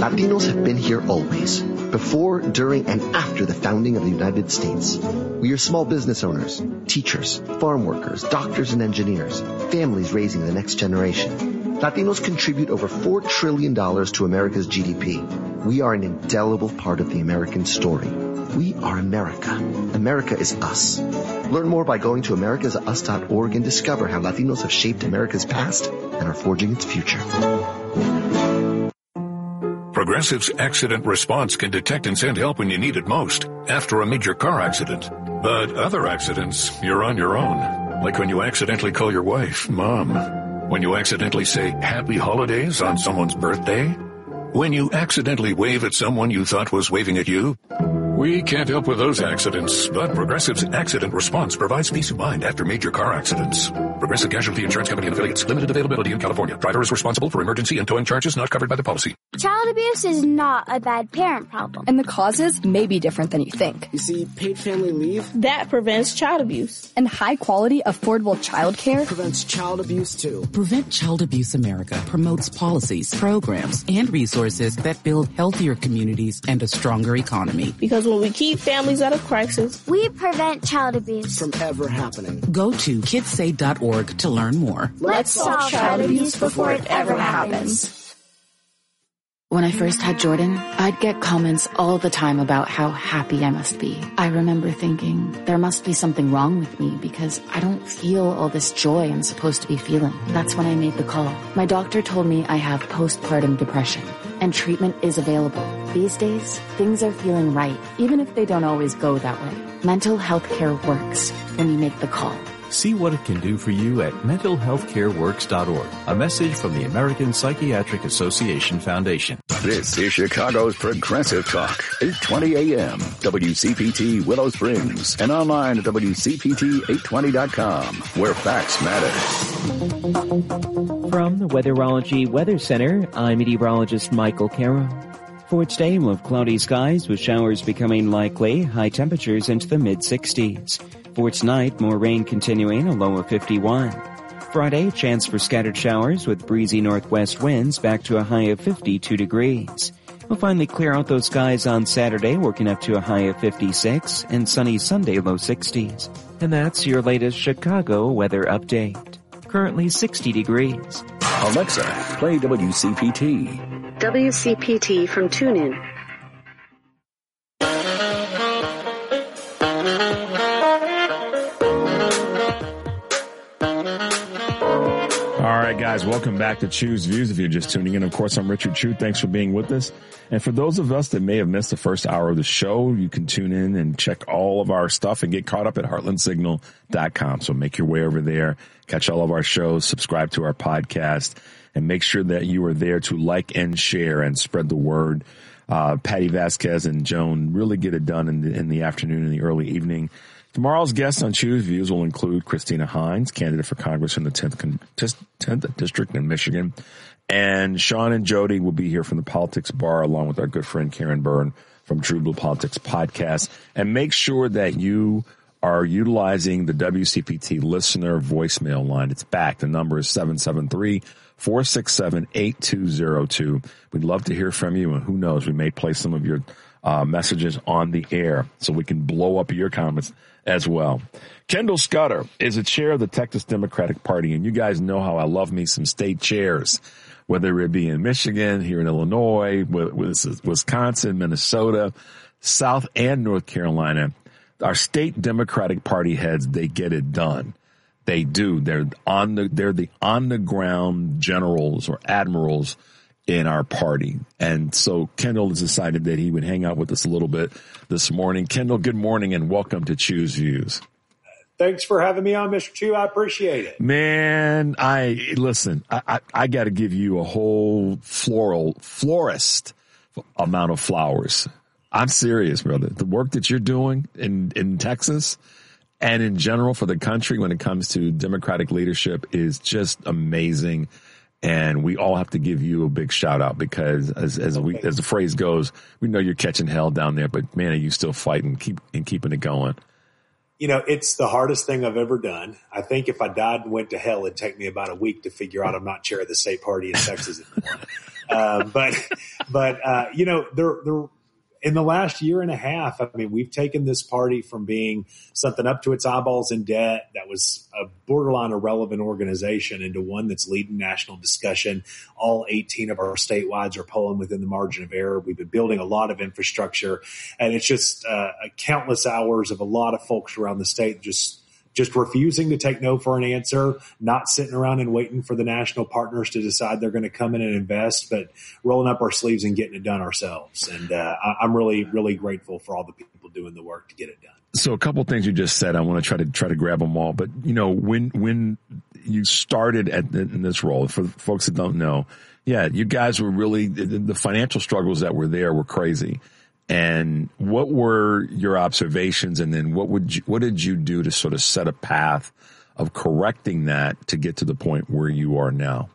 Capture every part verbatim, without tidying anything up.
Latinos have been here always, before, during, and after the founding of the United States. We are small business owners, teachers, farm workers, doctors and engineers, families raising the next generation. Latinos contribute over four trillion dollars to America's G D P. We are an indelible part of the American story. We are America. America is us. Learn more by going to americas us dot org and discover how Latinos have shaped America's past and are forging its future. Progressive's accident response can detect and send help when you need it most, after a major car accident. But other accidents, you're on your own. Like when you accidentally call your wife, Mom. When you accidentally say Happy Holidays on someone's birthday. When you accidentally wave at someone you thought was waving at you. We can't help with those accidents, but Progressive's accident response provides peace of mind after major car accidents. Progressive Casualty Insurance Company and Affiliates. Limited availability in California. Driver is responsible for emergency and towing charges not covered by the policy. Child abuse is not a bad parent problem. And the causes may be different than you think. You see, paid family leave? That prevents child abuse. And high-quality, affordable child care? Prevents child abuse, too. Prevent Child Abuse America promotes policies, programs, and resources that build healthier communities and a stronger economy. Because when we keep families out of crisis, we prevent child abuse from ever happening. Go to kids say dot org to learn more. Let's solve child abuse before it ever happens. When I first had Jordan, I'd get comments all the time about how happy I must be. I remember thinking, there must be something wrong with me because I don't feel all this joy I'm supposed to be feeling. That's when I made the call. My doctor told me I have postpartum depression, and treatment is available. These days, things are feeling right, even if they don't always go that way. Mental health care works when you make the call. See what it can do for you at mental health care works dot org. A message from the American Psychiatric Association Foundation. This is Chicago's Progressive Talk, eight twenty A M, W C P T Willow Springs, and online at W C P T eight twenty dot com, where facts matter. From the Weatherology Weather Center, I'm meteorologist Michael Carroll. For today, we'll have cloudy skies with showers becoming likely, high temperatures into the mid sixties. For tonight, more rain continuing, a low of fifty-one. Friday, chance for scattered showers with breezy northwest winds back to a high of fifty-two degrees. We'll finally clear out those skies on Saturday, working up to a high of fifty-six, and sunny Sunday, low sixties. And that's your latest Chicago weather update. Currently sixty degrees. Alexa, play W C P T. W C P T from TuneIn. All right, guys, welcome back to Choose Views. If you're just tuning in, of course, I'm Richard Chu. Thanks for being with us. And for those of us that may have missed the first hour of the show, you can tune in and check all of our stuff and get caught up at heartland signal dot com. So make your way over there, catch all of our shows, subscribe to our podcast, and make sure that you are there to like and share and spread the word. Uh, Patty Vasquez and Joan really get it done in the, in the afternoon and the early evening. Tomorrow's guests on Choose Views will include Christina Hines, candidate for Congress in the tenth, tenth District in Michigan. And Sean and Jody will be here from the Politics Bar, along with our good friend Karen Byrne from True Blue Politics Podcast. And make sure that you are utilizing the W C P T listener voicemail line. It's back. The number is seven seven three, four six seven, eight two zero two. We'd love to hear from you, and who knows, we may play some of your uh, messages on the air so we can blow up your comments as well. Kendall Scudder is a chair of the Texas Democratic Party, and you guys know how I love me some state chairs, whether it be in Michigan, here in Illinois, Wisconsin, Minnesota, South and North Carolina. Our state Democratic Party heads, they get it done. They do. They're on the, they're the on the ground generals or admirals in our party. And so Kendall has decided that he would hang out with us a little bit this morning. Kendall, good morning and welcome to Choose Views. Thanks for having me on, Mister Chu. I appreciate it. Man, I listen, I, I, I got to give you a whole floral florist amount of flowers. I'm serious, brother. The work that you're doing in, in Texas and in general for the country when it comes to Democratic leadership is just amazing. And we all have to give you a big shout out because as, as we, as the phrase goes, we know you're catching hell down there, but man, are you still fighting keep and keeping it going? You know, it's the hardest thing I've ever done. I think if I died and went to hell, it'd take me about a week to figure out I'm not chair of the state party in Texas anymore. uh, but but, uh, you know, they're, they're, in the last year and a half, I mean, we've taken this party from being something up to its eyeballs in debt that was a borderline irrelevant organization into one that's leading national discussion. All eighteen of our statewides are polling within the margin of error. We've been building a lot of infrastructure, and it's just uh, countless hours of a lot of folks around the state just just refusing to take no for an answer, not sitting around and waiting for the national partners to decide they're going to come in and invest, but rolling up our sleeves and getting it done ourselves. And uh, I'm really, really grateful for all the people doing the work to get it done. So a couple of things you just said, I want to try to try to grab them all. But, you know, when when you started at the, in this role, for folks that don't know, yeah, you guys were really, the, the financial struggles that were there were crazy. And what were your observations, and then what would you, what did you do to sort of set a path of correcting that to get to the point where you are now?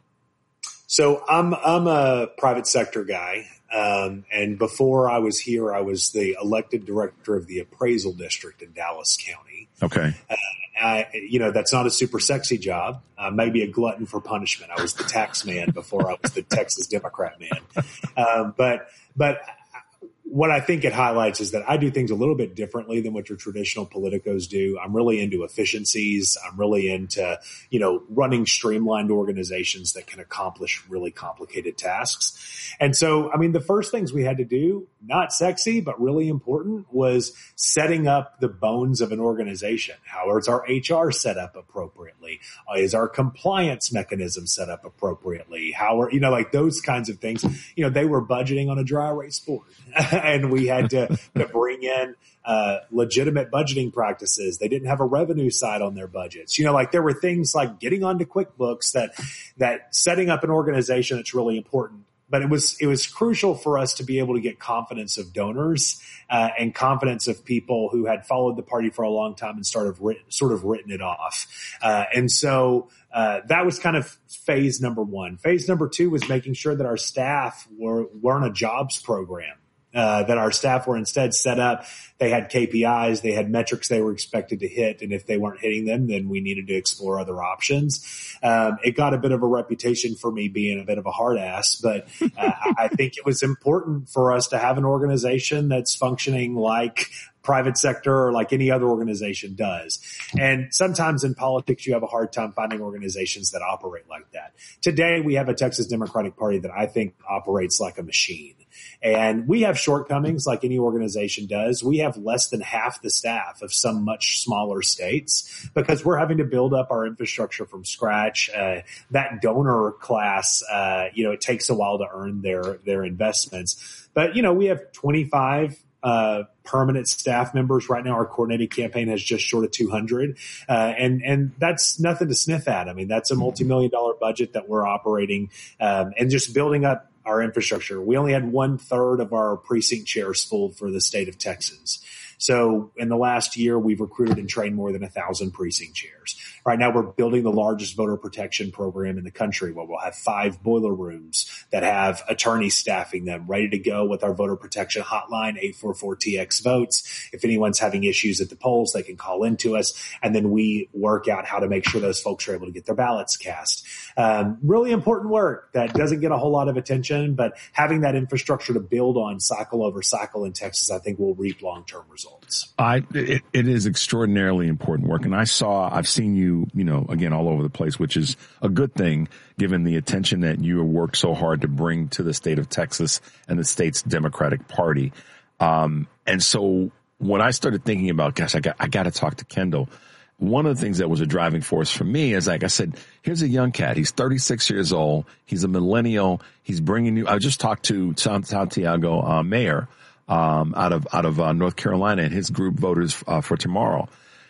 So I'm I'm a private sector guy, um, and before I was here, I was the elected director of the appraisal district in Dallas County. Okay. Uh, I, you know, that's not a super sexy job. Uh, maybe a glutton for punishment. I was the tax man before I was the Texas Democrat man. Um, but but. What I think it highlights is that I do things a little bit differently than what your traditional politicos do. I'm really into efficiencies. I'm really into, you know, running streamlined organizations that can accomplish really complicated tasks. And so, I mean, the first things we had to do, not sexy, but really important, was setting up the bones of an organization. How is our H R set up appropriately? Uh, is our compliance mechanism set up appropriately? How are, you know, like those kinds of things. You know, they were budgeting on a dry erase board. And we had to, to bring in uh, legitimate budgeting practices. They didn't have a revenue side on their budgets. You know, like there were things like getting onto QuickBooks that that setting up an organization that's really important. But it was it was crucial for us to be able to get confidence of donors uh, and confidence of people who had followed the party for a long time and started written, sort of written it off. Uh, and so uh, that was kind of phase number one. Phase number two was making sure that our staff were weren't a jobs program. Uh, that our staff were instead set up. They had K P Is, they had metrics they were expected to hit, and if they weren't hitting them, then we needed to explore other options. Um, it got a bit of a reputation for me being a bit of a hard ass, but uh, I think it was important for us to have an organization that's functioning like private sector or like any other organization does. And sometimes in politics, you have a hard time finding organizations that operate like that. Today, we have a Texas Democratic Party that I think operates like a machine. And we have shortcomings like any organization does. We have less than half the staff of some much smaller states because we're having to build up our infrastructure from scratch. Uh, that donor class, uh, you know, it takes a while to earn their, their investments. But, you know, we have twenty-five Uh, permanent staff members. Right now, our coordinated campaign has just short of two hundred. Uh, and, and that's nothing to sniff at. I mean, that's a multi-million dollar budget that we're operating, um, and just building up our infrastructure. We only had one third of our precinct chairs full for the state of Texas. So in the last year, we've recruited and trained more than a thousand precinct chairs. Right now, we're building the largest voter protection program in the country where we'll have five boiler rooms that have attorneys staffing them ready to go with our voter protection hotline, eight four four T X votes. If anyone's having issues at the polls, they can call into us. And then we work out how to make sure those folks are able to get their ballots cast. Um, really important work that doesn't get a whole lot of attention, but having that infrastructure to build on cycle over cycle in Texas, I think will reap long-term results. I, it, it is extraordinarily important work. And I saw, I've seen you, you know, again, all over the place, which is a good thing given the attention that you have worked so hard to bring to the state of Texas and the state's Democratic Party. Um, and so when I started thinking about, gosh, I got, I got to talk to Kendall. One of the things that was a driving force for me is, like I said, here's a young cat. He's thirty-six years old. He's a millennial. He's bringing you, I just talked to Santiago uh, Mayor, um, out of, out of uh, North Carolina and his group voters uh, for tomorrow.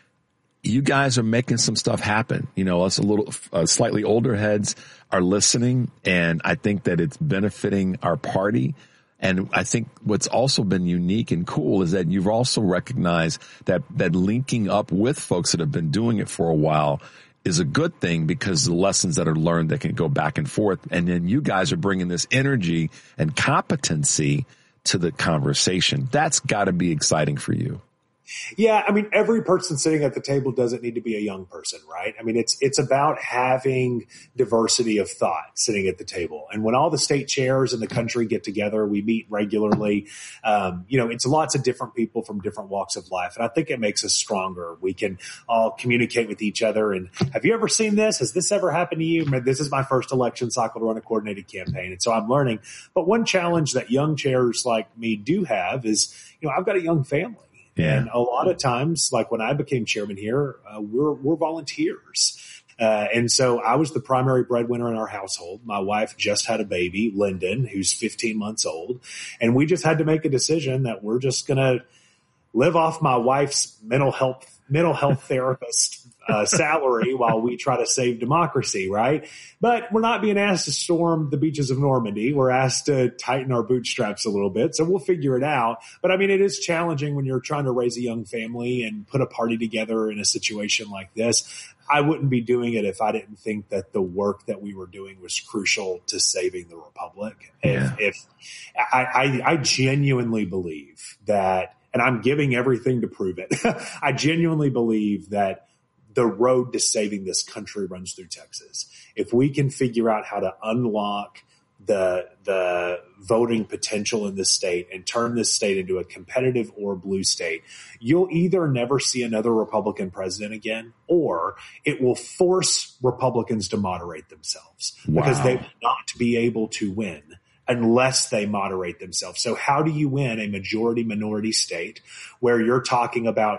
You guys are making some stuff happen. You know, us a little, uh, slightly older heads are listening, and I think that it's benefiting our party. And I think what's also been unique and cool is that you've also recognized that, that linking up with folks that have been doing it for a while is a good thing, because the lessons that are learned, that can go back and forth. And then you guys are bringing this energy and competency to the conversation. That's got to be exciting for you. Yeah, I mean, every person sitting at the table doesn't need to be a young person, right? I mean, it's it's about having diversity of thought sitting at the table. And when all the state chairs in the country get together, we meet regularly. Um, you know, it's lots of different people from different walks of life. And I think it makes us stronger. We can all communicate with each other. And have you ever seen this? Has this ever happened to you? I mean, this is my first election cycle to run a coordinated campaign. And so I'm learning. But one challenge that young chairs like me do have is, you know, I've got a young family. Yeah. And a lot of times, like when I became chairman here, uh, we're, we're volunteers. Uh, and so I was the primary breadwinner in our household. My wife just had a baby, Lyndon, who's fifteen months old. And we just had to make a decision that we're just going to live off my wife's mental health, mental health therapist uh, salary while we try to save democracy, right? But we're not being asked to storm the beaches of Normandy. We're asked to tighten our bootstraps a little bit. So we'll figure it out. But I mean, it is challenging when you're trying to raise a young family and put a party together in a situation like this. I wouldn't be doing it if I didn't think that the work that we were doing was crucial to saving the republic. Yeah. If, if I, I, I genuinely believe that, and I'm giving everything to prove it. I genuinely believe that the road to saving this country runs through Texas. If we can figure out how to unlock the the voting potential in this state and turn this state into a competitive or blue state, you'll either never see another Republican president again, or it will force Republicans to moderate themselves. Wow. Because they will not be able to win unless they moderate themselves. So how do you win a majority minority state where you're talking about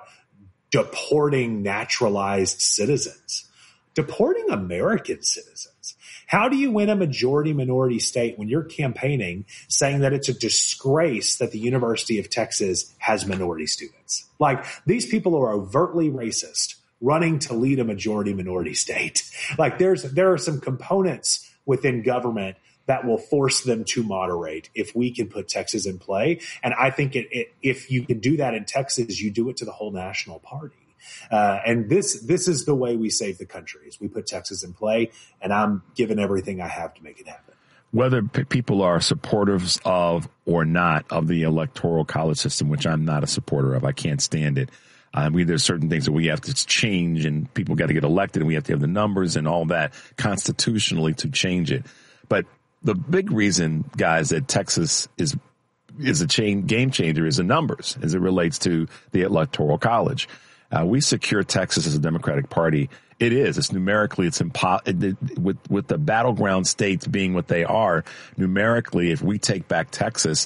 deporting naturalized citizens, deporting American citizens? How do you win a majority minority state when you're campaigning saying that it's a disgrace that the University of Texas has minority students? Like, these people are overtly racist running to lead a majority minority state. Like, there's, there are some components within government that will force them to moderate if we can put Texas in play. And I think it, it, if you can do that in Texas, you do it to the whole national party. Uh, and this this is the way we save the country, is we put Texas in play, and I'm giving everything I have to make it happen. Whether p- people are supporters of or not of the electoral college system, which I'm not a supporter of, I can't stand it. Uh, we, there's certain things that we have to change, and people got to get elected, and we have to have the numbers and all that constitutionally to change it. But the big reason, guys, that Texas is is a chain, game changer is the numbers as it relates to the electoral college. Uh, we secure Texas as a Democratic Party. It is. It's numerically, it's impo- it, with with the battleground states being what they are, numerically, if we take back Texas,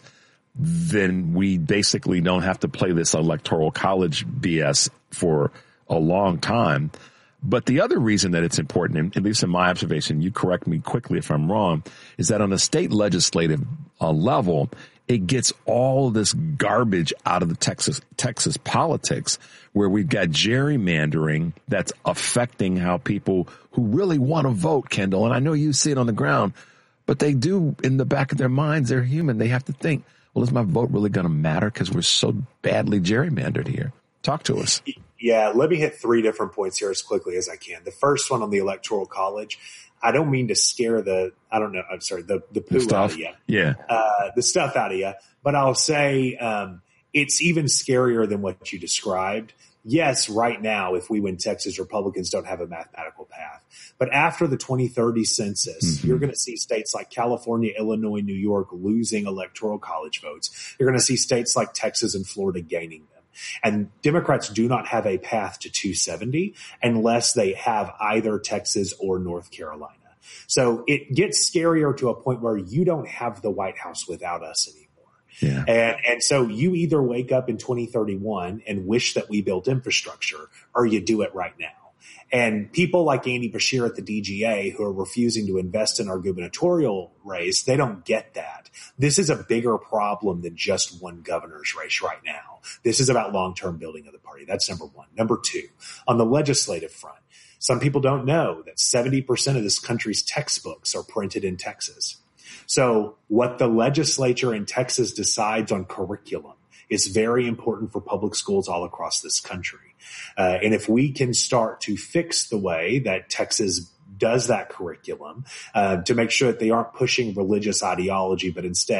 then we basically don't have to play this electoral college B S for a long time. But the other reason that it's important, at least in my observation, you correct me quickly if I'm wrong, is that on the state legislative uh, level, it gets all this garbage out of the Texas Texas politics, where we've got gerrymandering that's affecting how people who really want to vote, Kendall, and I know you see it on the ground, but they do in the back of their minds, they're human. They have to think, well, is my vote really going to matter because we're so badly gerrymandered here? Talk to us. Yeah, let me hit three different points here as quickly as I can. The first one on the Electoral College, I don't mean to scare the, I don't know, I'm sorry, the, the poo the out of you. Yeah. Uh, the stuff out of you. But I'll say um, it's even scarier than what you described. Yes, right now, if we win Texas, Republicans don't have a mathematical path. But after the twenty thirty census, mm-hmm. you're going to see states like California, Illinois, New York losing Electoral College votes. You're going to see states like Texas and Florida gaining them. And Democrats do not have a path to two seventy unless they have either Texas or North Carolina. So it gets scarier to a point where you don't have the White House without us anymore. Yeah. And, and so you either wake up in twenty thirty-one and wish that we built infrastructure, or you do it right now. And people like Andy Beshear at the D G A who are refusing to invest in our gubernatorial race, they don't get that. This is a bigger problem than just one governor's race right now. This is about long-term building of the party. That's number one. Number two, on the legislative front, some people don't know that seventy percent of this country's textbooks are printed in Texas. So what the legislature in Texas decides on curriculum is very important for public schools all across this country. Uh, and if we can start to fix the way that Texas does that curriculum uh, to make sure that they aren't pushing religious ideology, but instead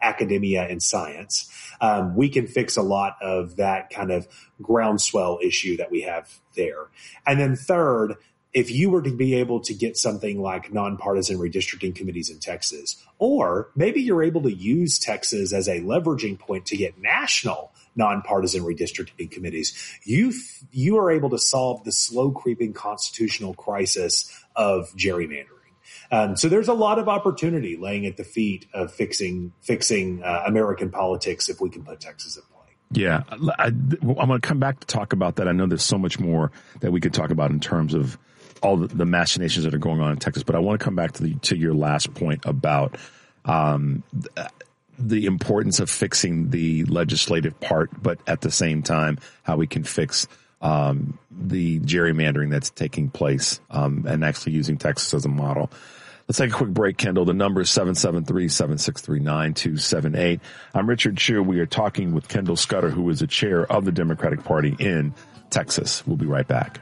academia and science, um, we can fix a lot of that kind of groundswell issue that we have there. And then third, if you were to be able to get something like nonpartisan redistricting committees in Texas, or maybe you're able to use Texas as a leveraging point to get national nonpartisan redistricting committees, you you are able to solve the slow creeping constitutional crisis of gerrymandering. Um, so there's a lot of opportunity laying at the feet of fixing fixing uh, American politics if we can put Texas in play. Yeah, I, I'm going to come back to talk about that. I know there's so much more that we could talk about in terms of all the, the machinations that are going on in Texas, but I want to come back to the to your last point about um, the importance of fixing the legislative part, but at the same time, how we can fix um, the gerrymandering that's taking place um, and actually using Texas as a model. Let's take a quick break, Kendall. The number is seven seven three, seven six three, nine two seven eight. I'm Richard Chu. We are talking with Kendall Scudder, who is the chair of the Democratic Party in Texas. We'll be right back.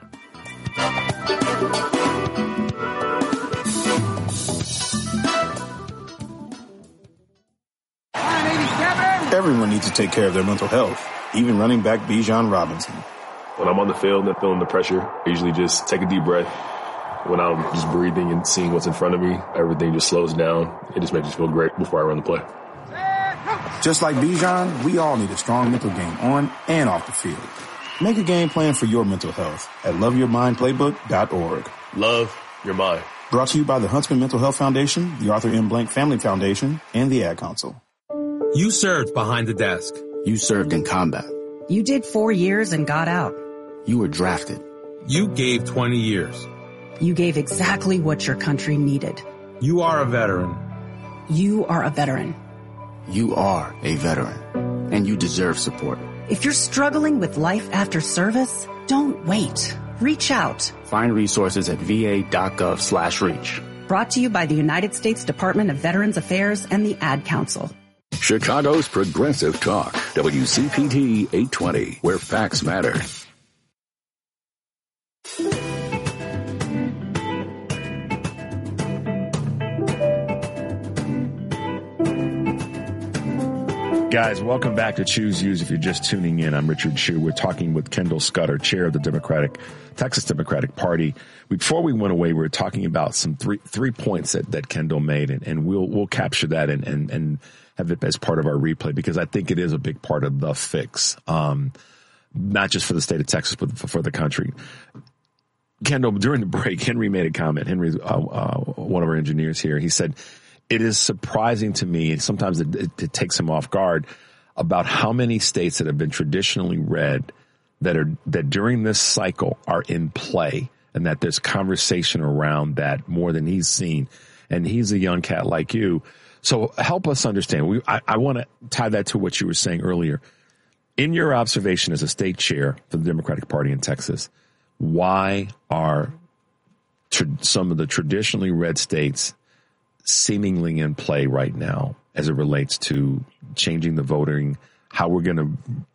Everyone needs to take care of their mental health, even running back Bijan Robinson. When I'm on the field and feeling the pressure, I usually just take a deep breath. When I'm just breathing and seeing what's in front of me, everything just slows down. It just makes me feel great before I run the play. Just like Bijan, we all need a strong mental game on and off the field. Make a game plan for your mental health at love your mind playbook dot org. Love your mind. Brought to you by the Huntsman Mental Health Foundation, the Arthur M. Blank Family Foundation, and the Ad Council. You served behind the desk. You served in combat. You did four years and got out. You were drafted. You gave twenty years. You gave exactly what your country needed. You are a veteran. You are a veteran. You are a veteran, and you deserve support. If you're struggling with life after service, don't wait. Reach out. Find resources at va.gov slash reach. Brought to you by the United States Department of Veterans Affairs and the Ad Council. Chicago's Progressive Talk, W C P T eight twenty, where facts matter. Guys, welcome back to Choose Views. If you're just tuning in, I'm Richard Chu. We're talking with Kendall Scudder, chair of the Democratic, Texas Democratic Party. Before we went away, we were talking about some three three points that, that Kendall made, and, and we'll we'll capture that and, and, and have it as part of our replay, because I think it is a big part of the fix, um, not just for the state of Texas, but for, for the country. Kendall, during the break, Henry made a comment. Henry, uh, uh, one of our engineers here, he said, it is surprising to me, and sometimes it, it, it takes him off guard, about how many states that have been traditionally red that are that during this cycle are in play, and that there's conversation around that more than he's seen. And he's a young cat like you. So help us understand. We, I, I want to tie that to what you were saying earlier. In your observation as a state chair for the Democratic Party in Texas, why are tra- some of the traditionally red states seemingly in play right now as it relates to changing the voting, how we're going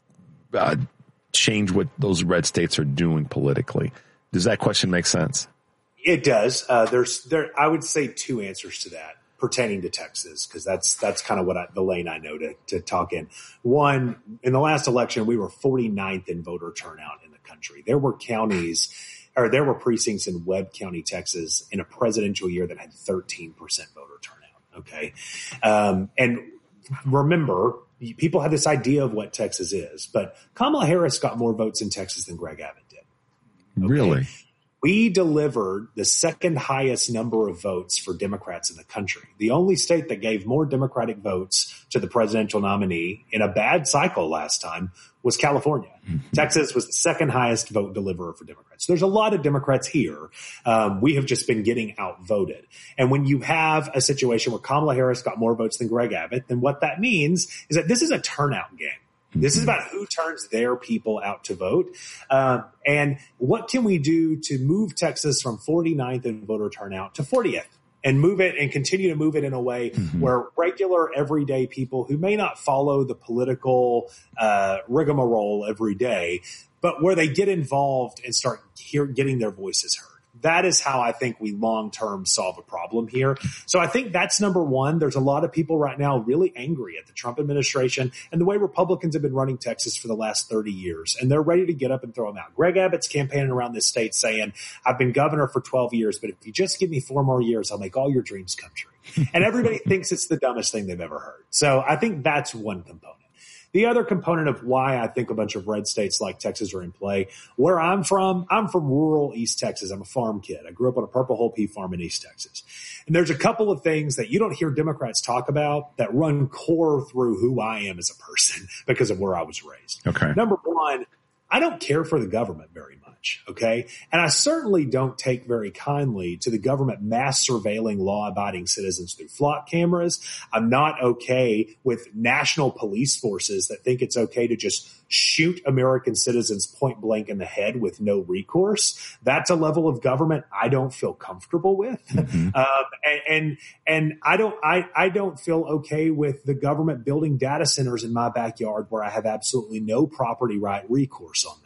to uh, change what those red states are doing politically? Does that question make sense? It does. Uh, there's there. I would say two answers to that pertaining to Texas, because that's that's kind of what I, the lane I know to, to talk in. One, in the last election, we were forty-ninth in voter turnout in the country. There were counties or there were precincts in Webb County, Texas, in a presidential year that had thirteen percent voter turnout. Okay. Um, and remember, people have this idea of what Texas is, but Kamala Harris got more votes in Texas than Greg Abbott did. Okay? Really? We delivered the second highest number of votes for Democrats in the country. The only state that gave more Democratic votes to the presidential nominee in a bad cycle last time was California. Mm-hmm. Texas was the second highest vote deliverer for Democrats. There's a lot of Democrats here. Um, we have just been getting outvoted. And when you have a situation where Kamala Harris got more votes than Greg Abbott, then what that means is that this is a turnout game. This is about who turns their people out to vote. Um, and what can we do to move Texas from forty-ninth in voter turnout to fortieth and move it and continue to move it in a way mm-hmm. where regular, everyday people who may not follow the political uh, rigmarole every day, but where they get involved and start hear, getting their voices heard. That is how I think we long-term solve a problem here. So I think that's number one. There's a lot of people right now really angry at the Trump administration and the way Republicans have been running Texas for the last thirty years. And they're ready to get up and throw them out. Greg Abbott's campaigning around this state saying, I've been governor for twelve years, but if you just give me four more years, I'll make all your dreams come true. And everybody thinks it's the dumbest thing they've ever heard. So I think that's one component. The other component of why I think a bunch of red states like Texas are in play, where I'm from, I'm from rural East Texas. I'm a farm kid. I grew up on a Purple Hull Pea farm in East Texas. And there's a couple of things that you don't hear Democrats talk about that run core through who I am as a person because of where I was raised. Okay. Number one, I don't care for the government very much. Okay. And I certainly don't take very kindly to the government mass surveilling law abiding citizens through flock cameras. I'm not okay with national police forces that think it's okay to just shoot American citizens point blank in the head with no recourse. That's a level of government I don't feel comfortable with. Mm-hmm. Um, and, and, and I don't, I, I don't feel okay with the government building data centers in my backyard where I have absolutely no property right recourse on that.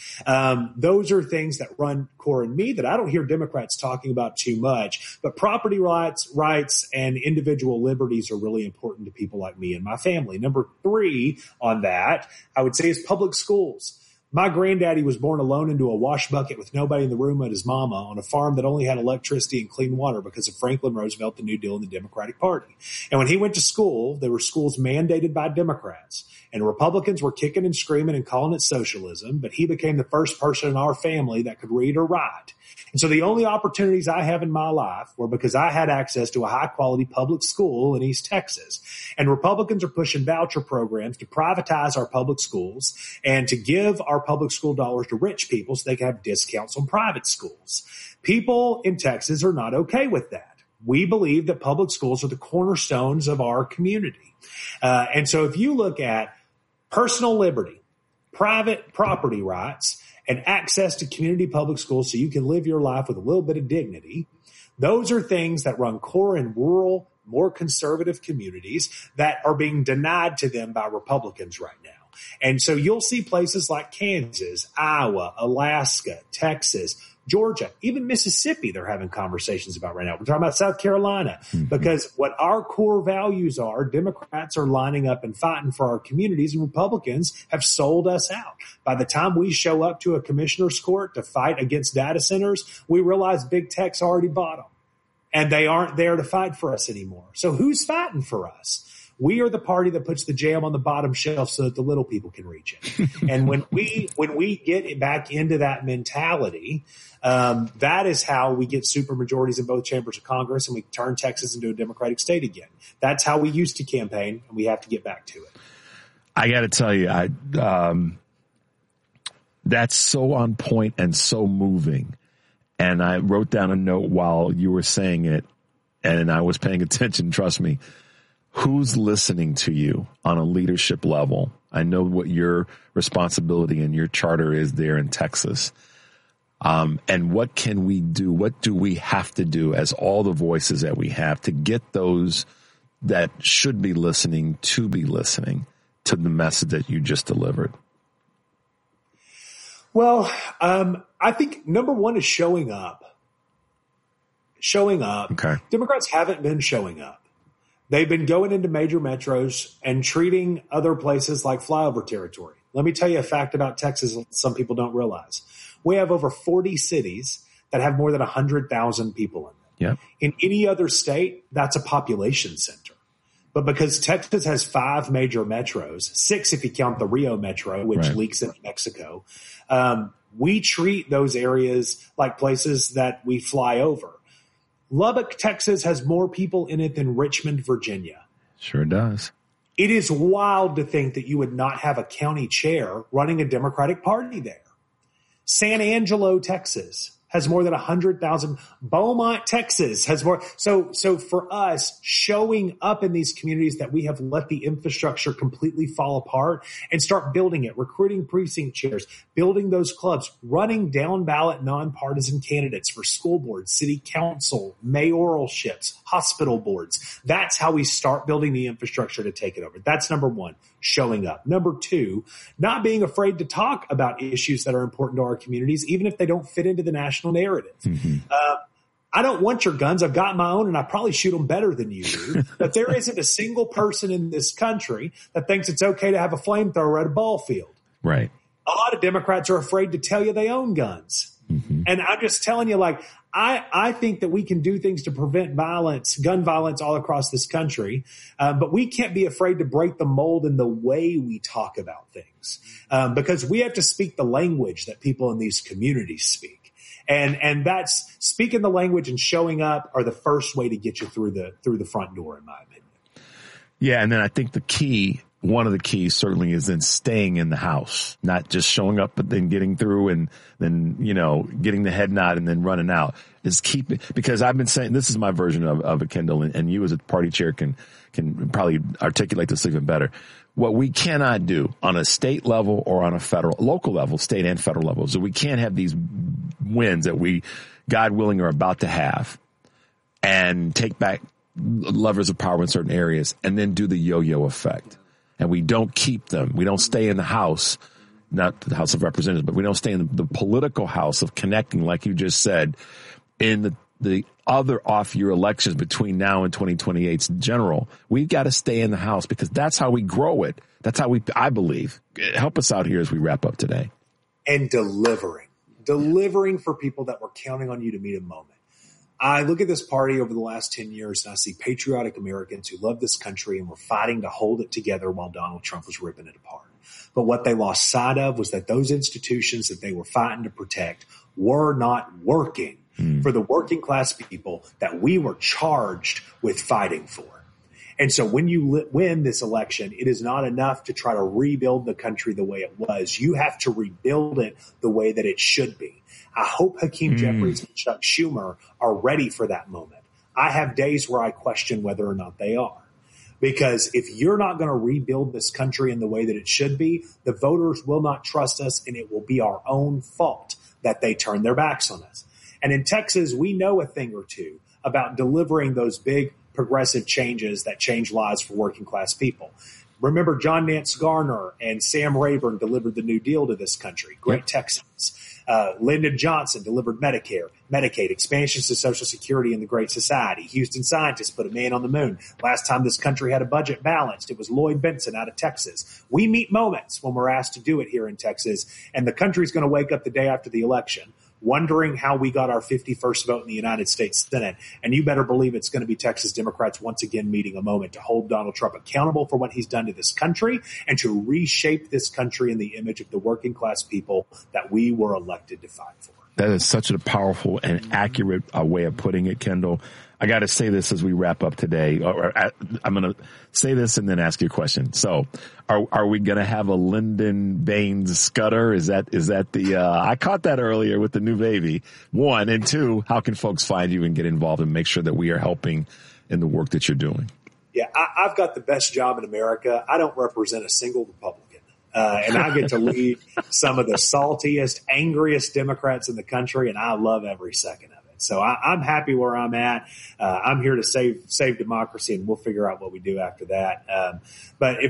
Um, those are things that run core in me that I don't hear Democrats talking about too much, but property rights, rights and individual liberties are really important to people like me and my family. Number three on that, I would say, is public schools. My granddaddy was born alone into a wash bucket with nobody in the room but his mama on a farm that only had electricity and clean water because of Franklin Roosevelt, the New Deal, and the Democratic Party. And when he went to school, there were schools mandated by Democrats. And Republicans were kicking and screaming and calling it socialism, but he became the first person in our family that could read or write. And so the only opportunities I have in my life were because I had access to a high-quality public school in East Texas. And Republicans are pushing voucher programs to privatize our public schools and to give our public school dollars to rich people so they can have discounts on private schools. People in Texas are not okay with that. We believe that public schools are the cornerstones of our community. Uh, and so if you look at personal liberty, private property rights, and access to community public schools so you can live your life with a little bit of dignity, those are things that run core in rural, more conservative communities that are being denied to them by Republicans right now. And so you'll see places like Kansas, Iowa, Alaska, Texas, Georgia, even Mississippi, they're having conversations about right now. We're talking about South Carolina, mm-hmm. because what our core values are, Democrats are lining up and fighting for our communities, and Republicans have sold us out. By the time we show up to a commissioner's court to fight against data centers, we realize big tech's already bought them, and they aren't there to fight for us anymore. So who's fighting for us? We are the party that puts the jam on the bottom shelf so that the little people can reach it. And when we when we get back into that mentality, um, that is how we get super majorities in both chambers of Congress, and we turn Texas into a Democratic state again. That's how we used to campaign, and we have to get back to it. I got to tell you, I um, that's so on point and so moving. And I wrote down a note while you were saying it, and I was paying attention. Trust me. Who's listening to you on a leadership level? I know what your responsibility and your charter is there in Texas. Um, and what can we do? What do we have to do as all the voices that we have to get those that should be listening to be listening to the message that you just delivered? Well, um, I think number one is showing up. Showing up. Okay. Democrats haven't been showing up. They've been going into major metros and treating other places like flyover territory. Let me tell you a fact about Texas that some people don't realize. We have over forty cities that have more than one hundred thousand people in them. Yep. In any other state, that's a population center. But because Texas has five major metros, six if you count the Rio Metro, which right. leaks into Mexico, um, we treat those areas like places that we fly over. Lubbock, Texas has more people in it than Richmond, Virginia. Sure does. It is wild to think that you would not have a county chair running a Democratic Party there. San Angelo, Texas has more than one hundred thousand. Beaumont, Texas has more. So, so for us, showing up in these communities that we have let the infrastructure completely fall apart and start building it, recruiting precinct chairs, building those clubs, running down ballot nonpartisan candidates for school boards, city council, mayoralships, hospital boards. That's how we start building the infrastructure to take it over. That's number one, showing up. Number two, not being afraid to talk about issues that are important to our communities, even if they don't fit into the national national narrative. Mm-hmm. Uh, I don't want your guns. I've got my own, and I probably shoot them better than you do. But there isn't a single person in this country that thinks it's okay to have a flamethrower at a ball field. Right. A lot of Democrats are afraid to tell you they own guns. Mm-hmm. And I'm just telling you, like, I, I think that we can do things to prevent violence, gun violence all across this country. Um, but we can't be afraid to break the mold in the way we talk about things, um, because we have to speak the language that people in these communities speak. And, and that's speaking the language and showing up are the first way to get you through the, through the front door, in my opinion. Yeah. And then I think the key, one of the keys certainly is in staying in the house, not just showing up, but then getting through and then, you know, getting the head nod and then running out is keep it, because I've been saying, this is my version of, of it, Kendall, and, and you as a party chair can, can probably articulate this even better. What we cannot do on a state level or on a federal, local level, state and federal level, so we can't have these wins that we, God willing, are about to have and take back levers of power in certain areas and then do the yo-yo effect. And we don't keep them. We don't stay in the House, not the House of Representatives, but we don't stay in the, the political house of connecting, like you just said, in the, the other off-year elections between now and twenty twenty-eight's general. We've got to stay in the House because that's how we grow it. That's how we, I believe. Help us out here as we wrap up today. And delivering. Delivering for people that were counting on you to meet a moment. I look at this party over the last ten years and I see patriotic Americans who love this country and were fighting to hold it together while Donald Trump was ripping it apart. But what they lost sight of was that those institutions that they were fighting to protect were not working mm. for the working class people that we were charged with fighting for. And so when you li- win this election, it is not enough to try to rebuild the country the way it was. You have to rebuild it the way that it should be. I hope Hakeem mm. Jeffries and Chuck Schumer are ready for that moment. I have days where I question whether or not they are. Because if you're not going to rebuild this country in the way that it should be, the voters will not trust us, and it will be our own fault that they turn their backs on us. And in Texas, we know a thing or two about delivering those big progressive changes that change lives for working class people. Remember, John Nance Garner and Sam Rayburn delivered the New Deal to this country. Great yep. Texans. Uh, Lyndon Johnson delivered Medicare, Medicaid, expansions to Social Security and the Great Society. Houston scientists put a man on the moon. Last time this country had a budget balanced, it was Lloyd Benson out of Texas. We meet moments when we're asked to do it here in Texas, and the country's going to wake up the day after the election wondering how we got our fifty-first vote in the United States Senate. And you better believe it's going to be Texas Democrats once again meeting a moment to hold Donald Trump accountable for what he's done to this country and to reshape this country in the image of the working class people that we were elected to fight for. That is such a powerful and accurate uh, way of putting it, Kendall. I got to say this as we wrap up today. Or, or I'm going to say this and then ask you a question. So, are are we going to have a Lyndon Baines Scudder? Is that is that the? Uh, I caught that earlier with the new baby. One and two. How can folks find you and get involved and make sure that we are helping in the work that you're doing? Yeah, I, I've got the best job in America. I don't represent a single Republican. Uh, and I get to lead some of the saltiest, angriest Democrats in the country, and I love every second of it. So I, I'm happy where I'm at. Uh, I'm here to save save democracy, and we'll figure out what we do after that. Um, but if